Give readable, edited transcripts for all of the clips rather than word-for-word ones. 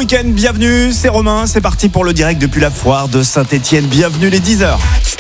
week-end, bienvenue, c'est Romain, c'est parti pour le direct depuis la foire de Saint-Etienne. Bienvenue les 10h.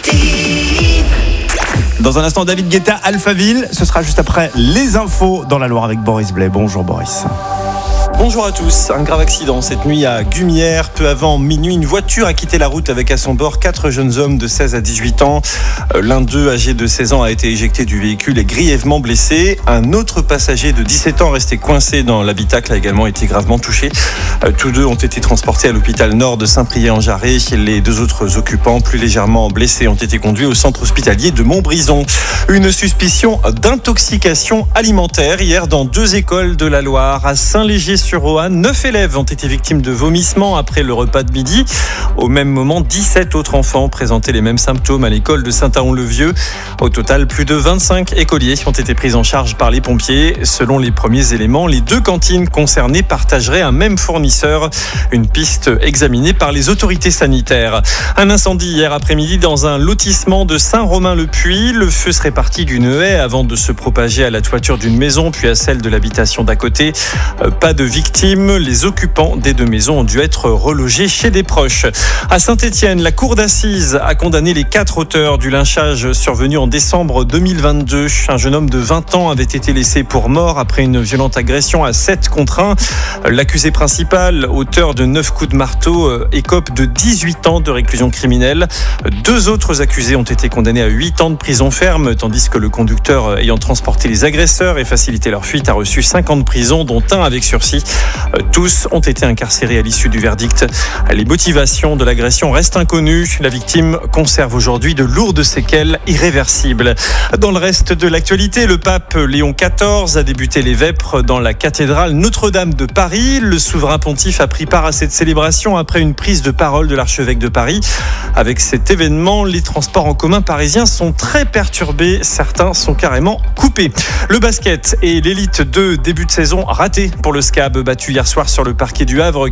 Dans un instant, David Guetta, Alphaville. Ce sera juste après les infos dans la Loire avec Boris Blais. Bonjour Boris. Bonjour à tous. Un grave accident cette nuit à Gumières. Peu avant minuit, une voiture a quitté la route avec à son bord 4 jeunes hommes de 16 à 18 ans. L'un d'eux, âgé de 16 ans, a été éjecté du véhicule et grièvement blessé. Un autre passager de 17 ans resté coincé dans l'habitacle a également été gravement touché. Tous deux ont été transportés à l'hôpital nord de Saint-Priest-en-Jarret. Les deux autres occupants, plus légèrement blessés, ont été conduits au centre hospitalier de Montbrison. Une suspicion d'intoxication alimentaire hier dans 2 écoles de la Loire. À Saint-Léger-sur-Roanne, 9 élèves ont été victimes de vomissements après le repas de midi. Au même moment, 17 autres enfants présentaient les mêmes symptômes à l'école de Saint-Aon-le-Vieux. Au total, plus de 25 écoliers ont été pris en charge par les pompiers. Selon les premiers éléments, les 2 cantines concernées partageraient un même fournisseur. Une piste examinée par les autorités sanitaires. Un incendie hier après-midi dans un lotissement de Saint-Romain-le-Puy. Le feu serait parti d'une haie avant de se propager à la toiture d'une maison puis à celle de l'habitation d'à côté. Pas de victimes. Les occupants des 2 maisons ont dû être relogés chez des proches. À Saint-Etienne, la cour d'assises a condamné les 4 auteurs du lynchage survenu en décembre 2022. Un jeune homme de 20 ans avait été laissé pour mort après une violente agression à 7 contre 1. L'accusé principal, auteur de 9 coups de marteau, écope de 18 ans de réclusion criminelle. 2 autres accusés ont été condamnés à 8 ans de prison ferme, tandis que le conducteur ayant transporté les agresseurs et facilité leur fuite a reçu 5 ans de prison, dont 1 avec sursis. Tous ont été incarcérés à l'issue du verdict. Les motivations de l'agression restent inconnues. La victime conserve aujourd'hui de lourdes séquelles irréversibles. Dans le reste de l'actualité, le pape Léon XIV a débuté les vêpres dans la cathédrale Notre-Dame de Paris. Le souverain pontife a pris part à cette célébration après une prise de parole de l'archevêque de Paris. Avec cet événement, les transports en commun parisiens sont très perturbés. Certains sont carrément coupés. Le basket et l'élite 2, début de saison raté pour le SCAB, battu hier soir sur le parquet du Havre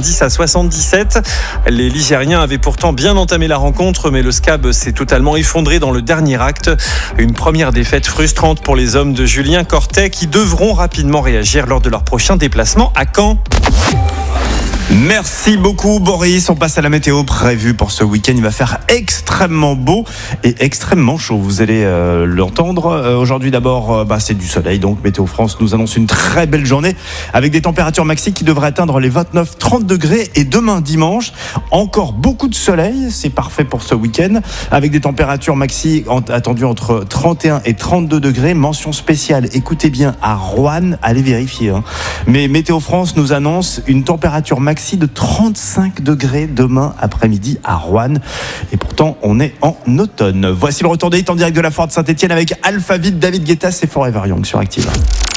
90-77. Les Ligériens avaient pourtant bien entamé la rencontre, mais le SCAB s'est totalement effondré dans le dernier acte. Une première défaite frustrante pour les hommes de Julien Cortet qui devront rapidement réagir lors de leur prochain déplacement à Caen. Merci beaucoup Boris, on passe à la météo prévue pour ce week-end. Il va faire extrêmement beau et extrêmement chaud, vous allez l'entendre. Aujourd'hui d'abord, c'est du soleil, donc Météo France nous annonce une très belle journée avec des températures maxi qui devraient atteindre les 29-30 degrés. Et demain dimanche, encore beaucoup de soleil, c'est parfait pour ce week-end, avec des températures maxi attendues entre 31 et 32 degrés. Mention spéciale, écoutez bien, à Roanne, allez vérifier. Mais Météo France nous annonce une température maxi de 35 degrés demain après-midi à Roanne. Et pourtant, on est en automne. Voici le retour des hits en direct de la foire de Saint-Etienne avec Alphaville, David Guetta, c'est Forever Young sur Active.